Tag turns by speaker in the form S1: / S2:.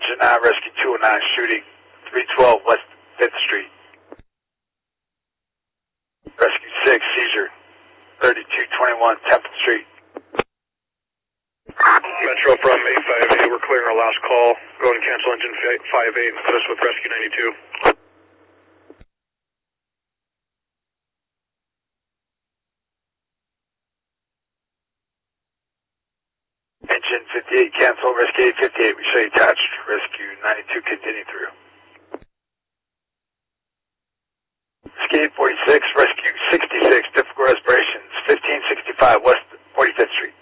S1: Engine 9, Rescue 209, shooting 312 West 5th Street. Rescue 6, seizure 3221 10th Street.
S2: Metro from 858, we're clearing our last call. Go ahead and cancel engine 58 and put us with Rescue 92.
S1: Engine 58, cancel. Rescue 858, we show you attached. Rescue 92, continue through. Rescue 46, Rescue 66, difficult respirations, 1565 West 45th Street.